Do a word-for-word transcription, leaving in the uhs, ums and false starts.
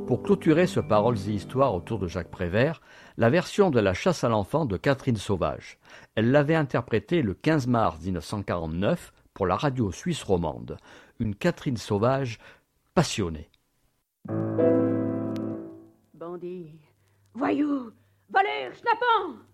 Pour clôturer ce Paroles et Histoires autour de Jacques Prévert, la version de La chasse à l'enfant de Catherine Sauvage. Elle l'avait interprétée le quinze mars mille neuf cent quarante-neuf pour la radio suisse romande. Une Catherine Sauvage passionnée. Bandits, voyous, voleurs, schnappants,